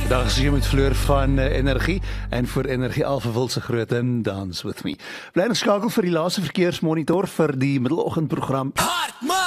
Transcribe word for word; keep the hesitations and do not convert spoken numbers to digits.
Dag is hier met Fleur van uh, Energie en vir Energie Alpha wil se groot in Dance With Me. Bly ingeskakel vir die laaste verkeersmonitor vir die middeloggendprogram.